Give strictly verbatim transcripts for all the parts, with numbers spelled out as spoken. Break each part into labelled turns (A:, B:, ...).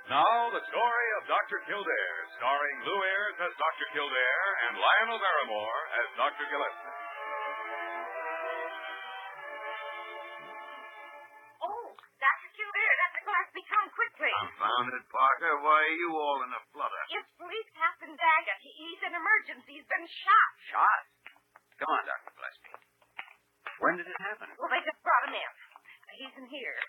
A: Now, the story of Doctor Kildare, starring Lou Ayres as Doctor Kildare and Lionel Barrymore as Doctor Gillespie.
B: Oh, Doctor Kildare, Doctor Gillespie, come quickly.
C: Confound it, Parker. Why are you all in a flutter?
B: It's Police Captain Daggett. He, he's in emergency. He's been shot.
C: Shot? Come on, Doctor Gillespie. When did it happen?
B: Well, they just brought him in. He's in here.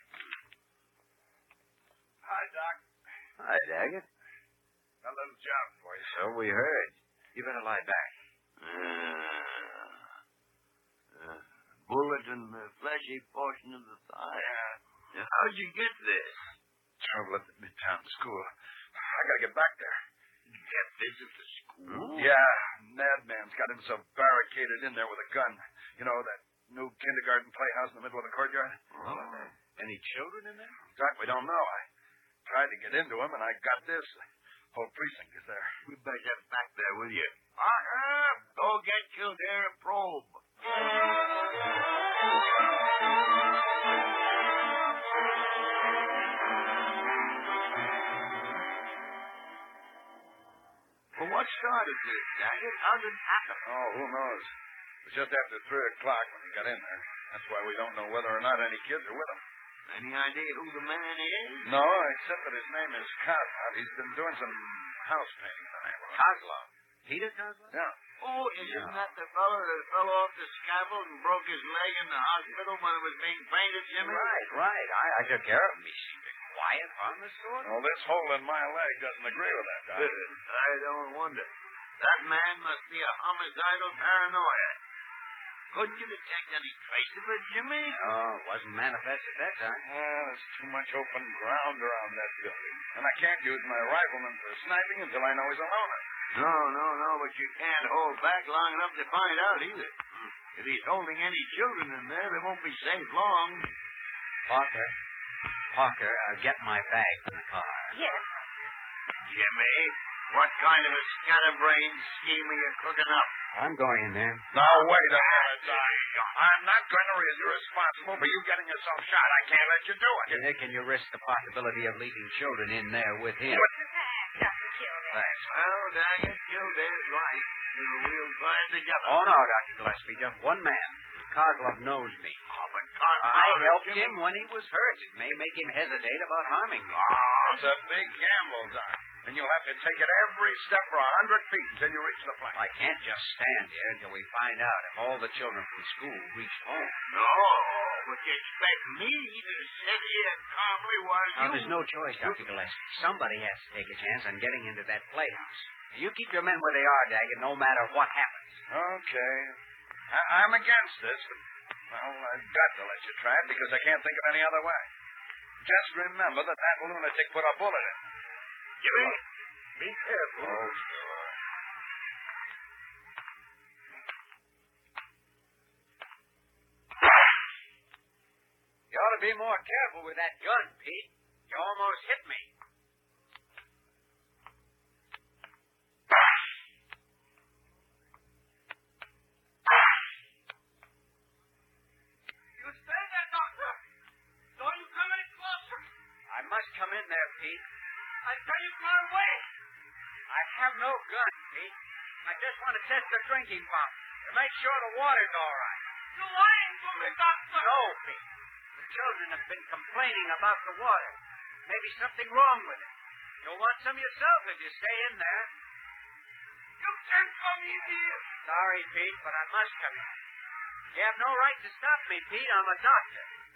D: Hi, Doc.
C: Hi, Daggett.
D: Got a little job for you.
C: So we heard. You better lie back. Uh, uh, bullet in the fleshy portion of the thigh.
D: Yeah.
C: Now, how'd you get this?
D: Trouble at the Midtown School. I gotta get back there.
C: Get this at the school?
D: Yeah, Madman's got himself barricaded in there with a gun. You know, that new kindergarten playhouse in the middle of the courtyard?
C: Oh. Any children in there?
D: Doc, we don't know. I tried to get into him, and I got this. The whole precinct is there.
C: We better get back there with you. Parker, go get Kildare a probe. Well, what started this, Daggett? How did it happen?
D: Oh, who knows? It was just after three o'clock when he got in there. That's why we don't know whether or not any kids are with him.
C: Any idea who the man is?
D: No, except that his name is Kozlov. He's been doing some house painting in the neighborhood.
C: Kozlov. Peter Kozlov?
D: Yeah.
C: Oh, isn't that the fellow that fell off the scaffold and broke his leg in the hospital when it was being painted, Jimmy?
E: Right, right. I, I took care of him. He seemed quiet, harmless sort of.
D: Well, this hole in my leg doesn't agree with that, Doc.
C: I don't wonder. That man must be a homicidal paranoia. Couldn't you detect any trace of it, Jimmy?
E: Oh, it wasn't manifest at that time.
D: Well, there's too much open ground around that building. And I can't use my rifleman for sniping until I know he's a loner.
C: No, no, no, but you can't hold back long enough to find out either. If he's holding any children in there, they won't be safe long.
E: Parker. Parker, uh, get my bag from the car.
B: Yes.
C: Jimmy, what kind of a scatterbrain scheme are you cooking up?
E: I'm going in there.
D: Now, wait a minute, Doc. I'm not going to be responsible for you getting yourself shot. I can't let you do it.
E: Nick, can you risk the possibility of leaving children in there with him?
B: What's the bag, Doctor Kildare?
E: Thanks.
C: Well, Daggett, Kildare's right. We'll try it together.
E: Oh, no, Doctor Gillespie. Just one man. Kozlov knows me.
C: Oh, but Kozlov...
E: I helped him when he was hurt. It may make him hesitate about harming me.
D: Oh, it's a big gamble, Doc. And you'll have to take it every step for a hundred feet until you reach the plank.
E: I can't just stand here until we find out if all the children from school reach home.
C: No, but you expect me to sit here calmly while you...
E: Now, there's no choice, Doctor Gillespie. Somebody has to take a chance on getting into that playhouse. You keep your men where they are, Daggett, no matter what happens.
D: Okay. I- I'm against this, but, well, I've got to let you try it because I can't think of any other way. Just remember that that lunatic put a bullet in.
C: Jimmy, be careful.
D: Oh, sure.
E: You ought to be more careful with that gun, Pete. You almost hit me.
C: You stay there, Doctor. Don't you come any closer.
E: I must come in there, Pete.
C: I tell you, run away.
E: I have no gun, Pete. I just want to test the drinking fountain to make sure the water's all right.
C: You're lying to me, Doctor.
E: No, Pete. The children have been complaining about the water. Maybe something wrong with it. You'll want some yourself if you stay in there.
C: You can't come in here.
E: Sorry, Pete, but I must come in. You have no right to stop me, Pete. I'm a doctor.